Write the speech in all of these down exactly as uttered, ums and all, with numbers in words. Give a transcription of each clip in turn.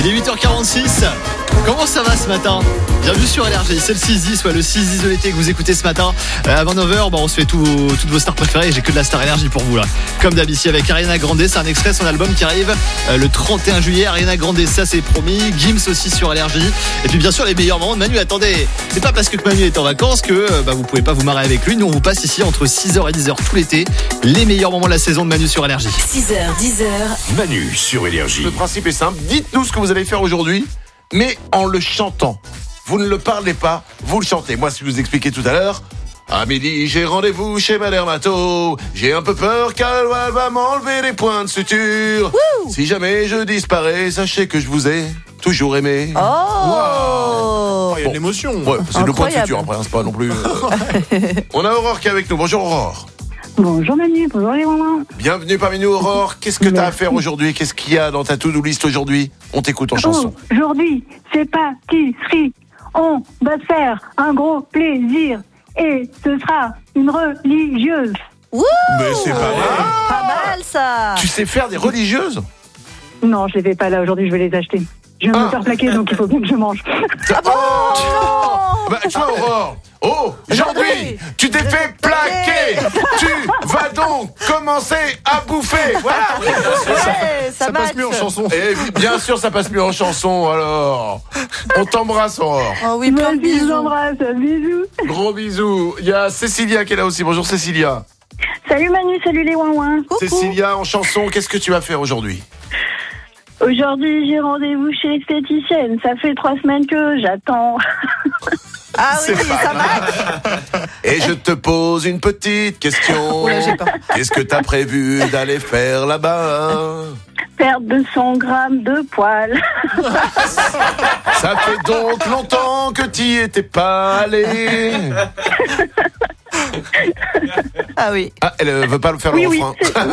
Il est huit heures quarante-six. Comment ça va ce matin? Bienvenue sur L R G, c'est le six dix, soit le six dix de l'été que vous écoutez ce matin. Euh, avant neuf heures, bah, on se fait tout, toutes vos stars préférées et j'ai que de la star énergie pour vous là. Comme d'habitude avec Ariana Grande, c'est un extrait de son album qui arrive euh, le trente et un juillet. Ariana Grande, ça c'est promis. Gims aussi sur L R G. Et puis bien sûr les meilleurs moments de Manu. Attendez, c'est pas parce que Manu est en vacances que euh, bah, vous pouvez pas vous marrer avec lui. Nous on vous passe ici entre six heures et dix heures tout l'été les meilleurs moments de la saison de Manu sur L R G. six heures, dix heures. Manu sur L R G. Le principe est simple, dites-nous ce que vous allez faire aujourd'hui, mais en le chantant. Vous ne le parlez pas, vous le chantez. Moi, si je vous expliquais tout à l'heure, à midi, j'ai rendez-vous chez ma dermato. J'ai un peu peur qu'elle va m'enlever les points de suture. Wouh. Si jamais je disparais, sachez que je vous ai toujours aimé. Oh, wow. Il y a de l'émotion. Ouais, c'est deux points de suture après, hein, c'est pas non plus. On a Aurore qui est avec nous. Bonjour Aurore. Bonjour Manu, bonjour les mamans. Bienvenue parmi nous Aurore. Qu'est-ce que tu as à faire aujourd'hui? Qu'est-ce qu'il y a dans ta to-do list aujourd'hui? On t'écoute en chanson. Oh, aujourd'hui, c'est pâtisserie. On va se faire un gros plaisir et ce sera une religieuse. Wouh, Mais c'est pas vrai. Pas mal ça. Tu sais faire des religieuses? Non, je les fais pas là aujourd'hui, je vais les acheter. Je vais Ah. me faire plaquer, donc il faut bien que je mange. Ah bon, Oh bah, tu vois, Aurore, oh, aujourd'hui, tu t'es fait plaquer. Tu vas donc commencer à bouffer. Voilà. Ouais, ça, Ça passe match. mieux en chanson. Et bien sûr, ça passe mieux en chanson, alors. On t'embrasse, Aurore. Oh oui, plein de Moi aussi, je vous bisous. embrasse, bisous. Gros bisous. Il y a Cécilia qui est là aussi. Bonjour, Cécilia. Salut Manu, salut les ouin-ouin. Coucou. Cécilia, en chanson, qu'est-ce que tu vas faire aujourd'hui? Aujourd'hui, j'ai rendez-vous chez l'esthéticienne. Ça fait trois semaines que j'attends. Ah oui, C'est pas ça mal. match. Et je te pose une petite question. Oula, j'ai peur. Qu'est-ce que t'as prévu d'aller faire là-bas? Perdre deux cents grammes de poils. Ça fait donc longtemps que t'y étais pas allé. Ah oui. Ah, elle euh, veut pas le faire Oui, le oui. refrain.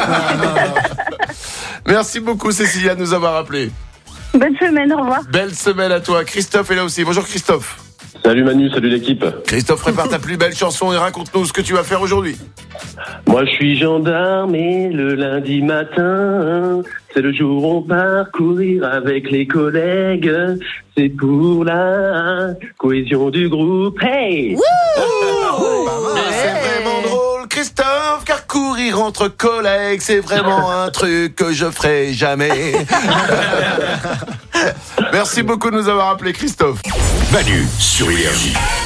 Merci beaucoup Cécilia de nous avoir appelé. Bonne semaine, au revoir. Belle semaine à toi. Christophe est là aussi. Bonjour Christophe. Salut Manu, salut l'équipe. Christophe, prépare ta plus belle chanson et raconte-nous ce que tu vas faire aujourd'hui. Moi je suis gendarme et le lundi matin, c'est le jour où on part courir avec les collègues. C'est pour la cohésion du groupe. Hey! Mais c'est vraiment drôle Christophe, car courir entre collègues, c'est vraiment un truc que je ferai jamais. Merci beaucoup de nous avoir appelé Christophe. Manu sur L R G.